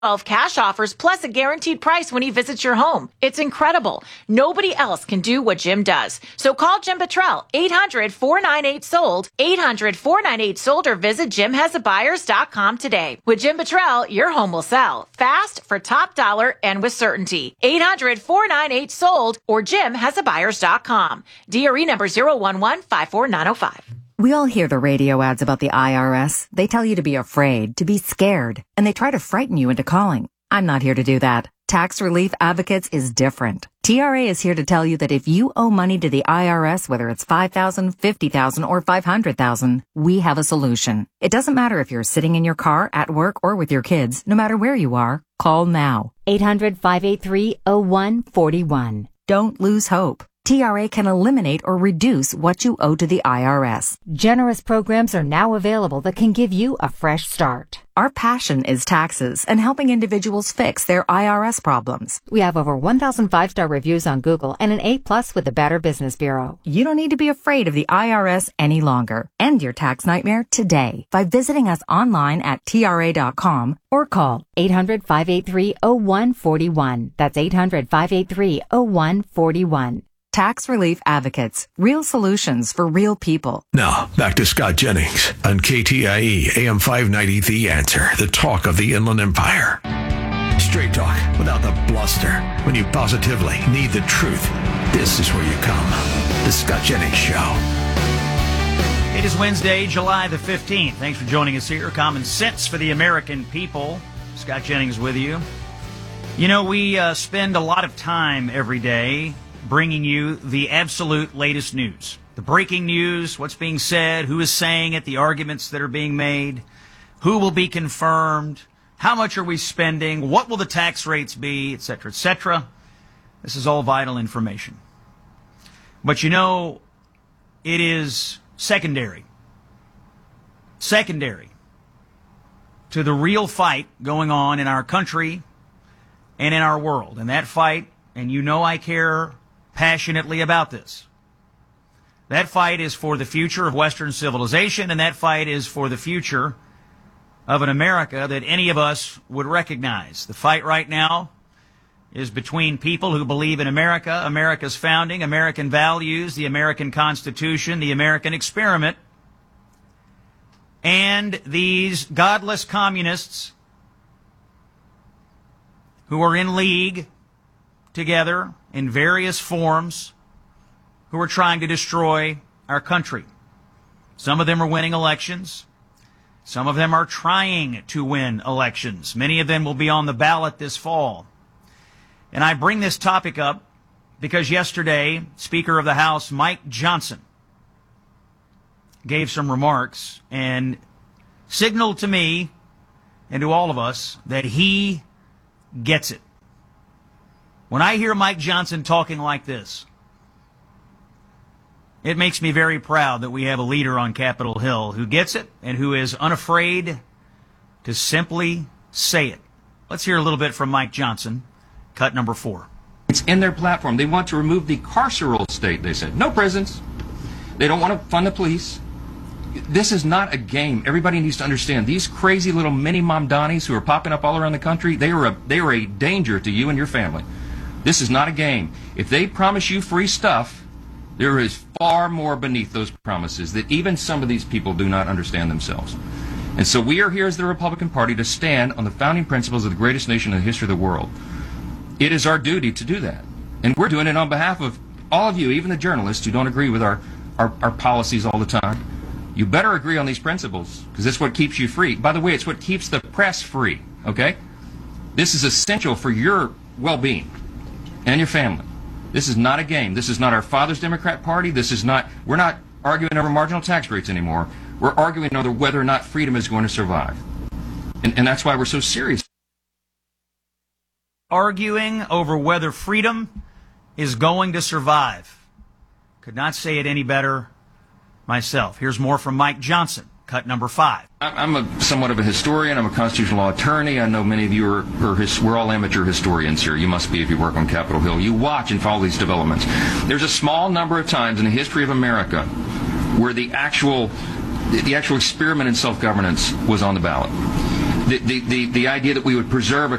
12 cash offers plus a guaranteed price when he visits your home. It's incredible. Nobody else can do what Jim does. So call Jim Buttrell, 800-498-SOLD, 800-498-SOLD, or visit JimHasABuyers.com today. With Jim Buttrell, your home will sell fast, for top dollar, and with certainty. 800-498-SOLD or JimHasABuyers.com. DRE number 011-54905. We all hear the radio ads about the IRS. They tell you to be afraid, to be scared, and they try to frighten you into calling. I'm not here to do that. Tax Relief Advocates is different. TRA is here to tell you that if you owe money to the IRS, whether it's $5,000, $50,000, or $500,000, we have a solution. It doesn't matter if you're sitting in your car, at work, or with your kids. No matter where you are, call now. 800-583-0141. Don't lose hope. TRA can eliminate or reduce what you owe to the IRS. Generous programs are now available that can give you a fresh start. Our passion is taxes and helping individuals fix their IRS problems. We have over 1,000 5-star reviews on Google and an A+ with the Better Business Bureau. You don't need to be afraid of the IRS any longer. End your tax nightmare today by visiting us online at TRA.com or call 800-583-0141. That's 800-583-0141. Tax Relief Advocates. Real solutions for real people. Now, back to Scott Jennings on KTIE AM 590 The Answer, the talk of the Inland Empire. Straight talk without the bluster. When you positively need the truth, this is where you come. The Scott Jennings Show. It is Wednesday, July the 15th. Thanks for joining us here. Common Sense for the American People. Scott Jennings with you. You know, we spend a lot of time every day bringing you the absolute latest news. The breaking news, what's being said, who is saying it, the arguments that are being made, who will be confirmed, how much are we spending, what will the tax rates be, etc., etc. This is all vital information. But you know, it is secondary to the real fight going on in our country and in our world. And that fight, and you know I care passionately about this. That fight is for the future of Western civilization, and that fight is for the future of an America that any of us would recognize. The fight right now is between people who believe in America, America's founding, American values, the American Constitution, the American experiment, and these godless communists who are in league together in various forms, who are trying to destroy our country. Some of them are winning elections. Some of them are trying to win elections. Many of them will be on the ballot this fall. And I bring this topic up because yesterday, Speaker of the House Mike Johnson gave some remarks and signaled to me and to all of us that he gets it. When I hear Mike Johnson talking like this, it makes me very proud that we have a leader on Capitol Hill who gets it and who is unafraid to simply say it. Let's hear a little bit from Mike Johnson, cut number 4. It's in their platform. They want to remove the carceral state, they said. No prisons. They don't want to fund the police. This is not a game. Everybody needs to understand. These crazy little mini Mamdanis who are popping up all around the country, they are a danger to you and your family. This is not a game. If they promise you free stuff, there is far more beneath those promises that even some of these people do not understand themselves. And so we are here as the Republican Party to stand on the founding principles of the greatest nation in the history of the world. It is our duty to do that. And we're doing it on behalf of all of you, even the journalists who don't agree with our policies all the time. You better agree on these principles, because it's what keeps you free. By the way, it's what keeps the press free, okay? This is essential for your well-being and your family. This is not a game. This is not our father's Democrat Party. We're not arguing over marginal tax rates anymore. We're arguing over whether or not freedom is going to survive. And that's why we're so serious. Arguing over whether freedom is going to survive. Could not say it any better myself. Here's more from Mike Johnson, cut number 5. I'm somewhat of a historian. I'm a constitutional law attorney. I know many of you we're all amateur historians here. You must be if you work on Capitol Hill. You watch and follow these developments. There's a small number of times in the history of America where the actual experiment in self-governance was on the ballot. the idea that we would preserve a